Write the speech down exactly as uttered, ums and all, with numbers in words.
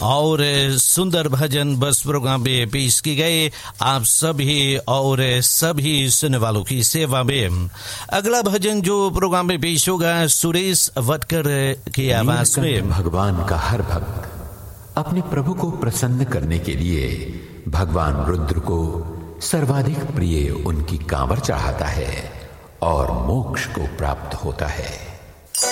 और सुंदर भजन बस प्रोग्राम में पेश किए गए आप सभी और सभी सुनने वालों की सेवा में। अगला भजन जो प्रोग्राम में पेश होगा सुरेश वटकर की आवाज में। भगवान का हर भक्त अपने प्रभु को प्रसन्न करने के लिए भगवान रुद्र को सर्वाधिक प्रिय उनकी कांवर चढ़ाता है और मोक्ष को प्राप्त होता है।